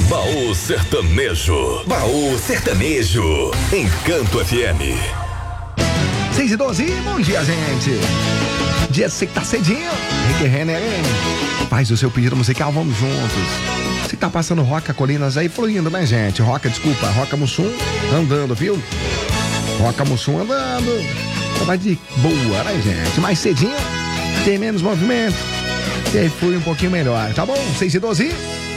Baú Sertanejo. Baú Sertanejo. Encanto FM. 6:12, bom dia, gente. Dia você que tá cedinho. Rick Renner, faz o seu pedido musical, vamos juntos. Você que tá passando Roca Colinas aí, fluindo, né, gente? Roca Mussum andando, viu? Roca Mussum andando. Vai de boa, né, gente? Mais cedinho, tem menos movimento. E aí flui um pouquinho melhor, tá bom? 6:12.